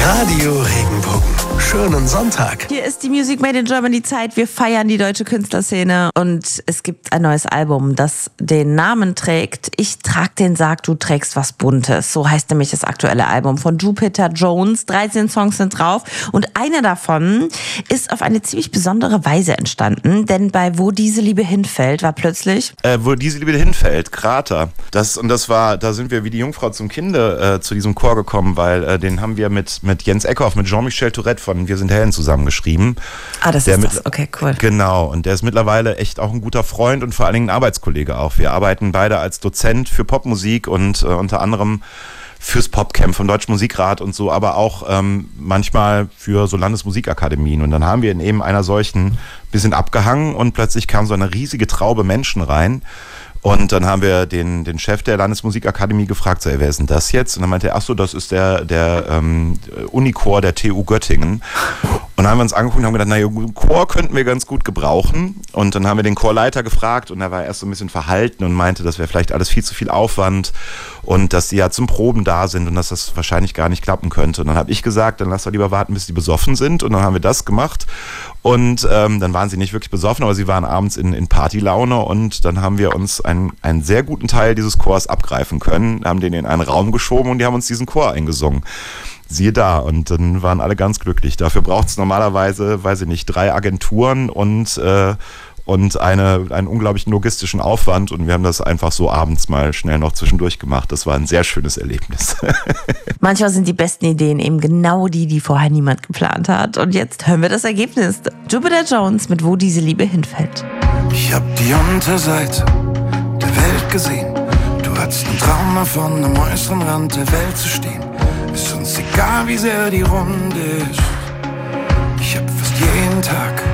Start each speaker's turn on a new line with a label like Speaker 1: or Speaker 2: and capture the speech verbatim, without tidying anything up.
Speaker 1: Radio Regenbogen. Schönen Sonntag.
Speaker 2: Hier ist die Music Made in Germany Zeit. Wir feiern die deutsche Künstlerszene und es gibt ein neues Album, das den Namen trägt Ich trag den Sarg, du trägst was Buntes. So heißt nämlich das aktuelle Album von Jupiter Jones. dreizehn Songs sind drauf und einer davon ist auf eine ziemlich besondere Weise entstanden, denn bei Wo diese Liebe hinfällt war plötzlich...
Speaker 3: Äh, wo diese Liebe hinfällt, Krater. Das, und das war, da sind wir wie die Jungfrau zum Kinde äh, zu diesem Chor gekommen, weil äh, den haben wir mit, mit Jens Eckhoff, mit Jean-Michel Tourette von Wir sind Helden zusammengeschrieben.
Speaker 2: Ah, das
Speaker 3: der
Speaker 2: ist
Speaker 3: mit,
Speaker 2: das. Okay, cool.
Speaker 3: Genau, und der ist mittlerweile echt auch ein guter Freund und vor allen Dingen ein Arbeitskollege auch. Wir arbeiten beide als Dozent für Popmusik und äh, unter anderem fürs Popcamp vom Deutschen Musikrat und so, aber auch ähm, manchmal für so Landesmusikakademien. Und dann haben wir in eben einer solchen bisschen abgehangen und plötzlich kam so eine riesige Traube Menschen rein. Und dann haben wir den, den Chef der Landesmusikakademie gefragt, so, ey, wer ist denn das jetzt? Und dann meinte er, ach so, das ist der, der ähm, Unichor der T U Göttingen. Und dann haben wir uns angeguckt und haben gedacht, naja, Chor könnten wir ganz gut gebrauchen. Und dann haben wir den Chorleiter gefragt und er war erst so ein bisschen verhalten und meinte, das wäre vielleicht alles viel zu viel Aufwand und dass die ja zum Proben da sind und dass das wahrscheinlich gar nicht klappen könnte. Und dann habe ich gesagt, dann lass doch lieber warten, bis die besoffen sind. Und dann haben wir das gemacht. Und ähm, dann waren sie nicht wirklich besoffen, aber sie waren abends in, in Partylaune und dann haben wir uns einen, einen sehr guten Teil dieses Chors abgreifen können, haben den in einen Raum geschoben und die haben uns diesen Chor eingesungen. Siehe da, und dann waren alle ganz glücklich. Dafür braucht es normalerweise, weiß ich nicht, drei Agenturen und, äh, und eine, einen unglaublichen logistischen Aufwand und wir haben das einfach so abends mal schnell noch zwischendurch gemacht. Das war ein sehr schönes Erlebnis.
Speaker 2: Manchmal sind die besten Ideen eben genau die, die vorher niemand geplant hat. Und jetzt hören wir das Ergebnis. Jupiter Jones mit Wo diese Liebe hinfällt.
Speaker 4: Ich hab die Unterseite der Welt gesehen. Du hattest einen Traum davon, am äußeren Rand der Welt zu stehen. Ist uns egal, wie sehr die Runde ist. Ich hab fast jeden Tag